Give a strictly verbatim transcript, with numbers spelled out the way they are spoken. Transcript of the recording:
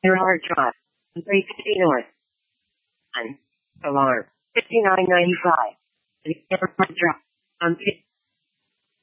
Your hard drive. three fifty north. One. Alarm. fifty-nine ninety-five. Hard drive. On